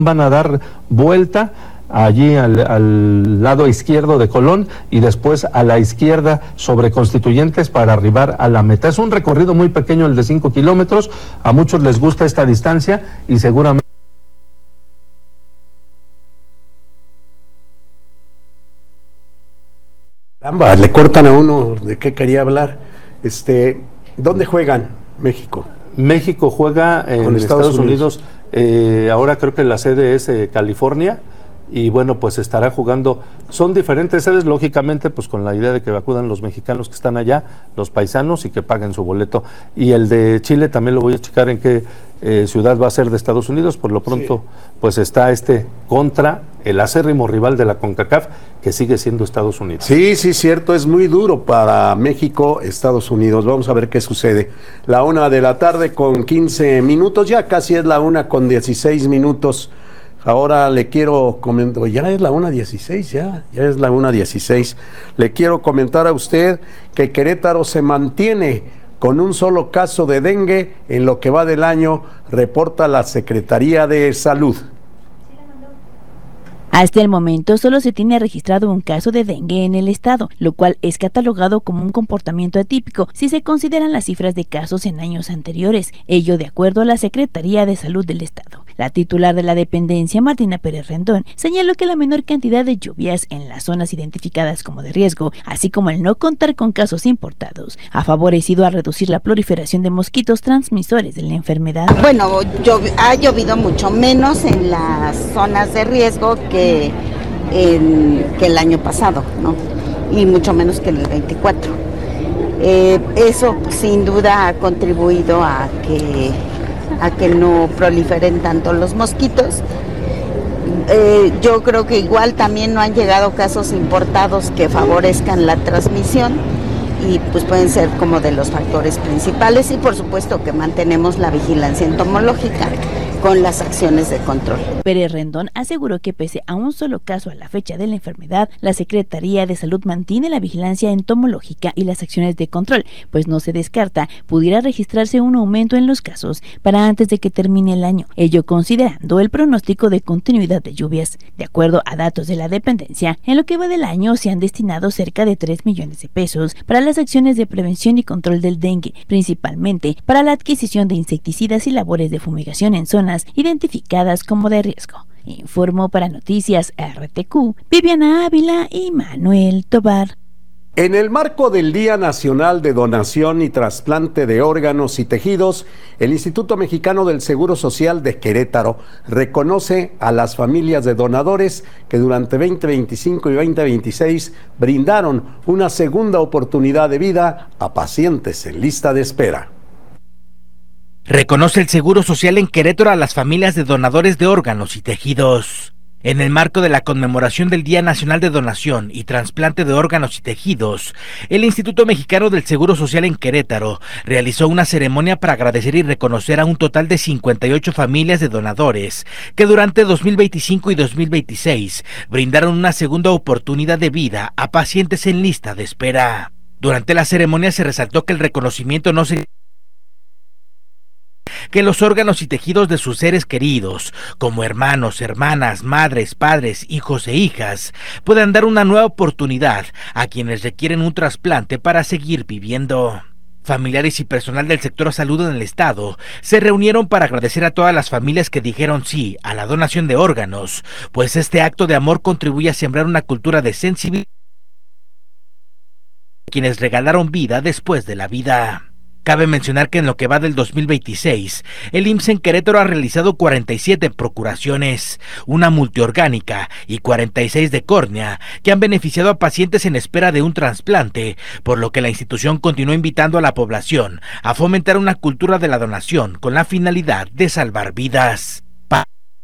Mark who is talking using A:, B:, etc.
A: Van a dar vuelta allí al lado izquierdo de Colón y después a la izquierda sobre Constituyentes para arribar a la meta. Es un recorrido muy pequeño, el de 5 kilómetros. A muchos les gusta esta distancia y seguramente...
B: Caramba, le cortan a uno de qué quería hablar. ¿Dónde juegan México?
A: México juega en Estados Unidos. Ahora creo que la sede es California. Y bueno, pues estará jugando, son diferentes sedes, lógicamente, pues con la idea de que acudan los mexicanos que están allá, los paisanos, y que paguen su boleto. Y el de Chile también lo voy a checar en qué ciudad va a ser de Estados Unidos. Por lo pronto, sí, pues está contra el acérrimo rival de la CONCACAF, que sigue siendo Estados Unidos.
B: Sí, cierto, es muy duro para México, Estados Unidos. Vamos a ver qué sucede. 1:00 con 15 minutos, ya casi es 1:00 con 16 minutos. Ahora le quiero comentar, ya es 1:16, ya es 1:16. Le quiero comentar a usted que Querétaro se mantiene con un solo caso de dengue en lo que va del año, reporta la Secretaría de Salud.
C: Hasta el momento solo se tiene registrado un caso de dengue en el estado, lo cual es catalogado como un comportamiento atípico si se consideran las cifras de casos en años anteriores, ello de acuerdo a la Secretaría de Salud del estado. La titular de la dependencia, Martina Pérez Rendón, señaló que la menor cantidad de lluvias en las zonas identificadas como de riesgo, así como el no contar con casos importados, ha favorecido a reducir la proliferación de mosquitos transmisores de la enfermedad.
D: Bueno, ha llovido mucho menos en las zonas de riesgo que el año pasado, ¿no? Y mucho menos que en el 24. Eso sin duda ha contribuido a que no proliferen tanto los mosquitos. Yo creo que igual también no han llegado casos importados que favorezcan la transmisión y pues pueden ser como de los factores principales, y por supuesto que mantenemos la vigilancia entomológica con las acciones de control.
C: Pérez Rendón aseguró que pese a un solo caso a la fecha de la enfermedad, la Secretaría de Salud mantiene la vigilancia entomológica y las acciones de control, pues no se descarta pudiera registrarse un aumento en los casos para antes de que termine el año, ello considerando el pronóstico de continuidad de lluvias. De acuerdo a datos de la dependencia, en lo que va del año se han destinado cerca de 3 millones de pesos para las acciones de prevención y control del dengue, principalmente para la adquisición de insecticidas y labores de fumigación en zonas identificadas como de riesgo. Informó para Noticias RTQ, Viviana Ávila y Manuel Tobar.
B: En el marco del Día Nacional de Donación y Trasplante de Órganos y Tejidos, el Instituto Mexicano del Seguro Social de Querétaro reconoce a las familias de donadores que durante 2025 y 2026 brindaron una segunda oportunidad de vida a pacientes en lista de espera.
E: Reconoce el Seguro Social en Querétaro a las familias de donadores de órganos y tejidos. En el marco de la conmemoración del Día Nacional de Donación y Trasplante de Órganos y Tejidos, el Instituto Mexicano del Seguro Social en Querétaro realizó una ceremonia para agradecer y reconocer a un total de 58 familias de donadores que durante 2025 y 2026 brindaron una segunda oportunidad de vida a pacientes en lista de espera. Durante la ceremonia se resaltó que el reconocimiento no se que los órganos y tejidos de sus seres queridos, como hermanos, hermanas, madres, padres, hijos e hijas, puedan dar una nueva oportunidad a quienes requieren un trasplante para seguir viviendo. Familiares y personal del sector salud en el estado se reunieron para agradecer a todas las familias que dijeron sí a la donación de órganos, pues este acto de amor contribuye a sembrar una cultura de sensibilidad a quienes regalaron vida después de la vida. Cabe mencionar que en lo que va del 2026, el IMSS en Querétaro ha realizado 47 procuraciones, una multiorgánica y 46 de córnea, que han beneficiado a pacientes en espera de un trasplante, por lo que la institución continúa invitando a la población a fomentar una cultura de la donación con la finalidad de salvar vidas.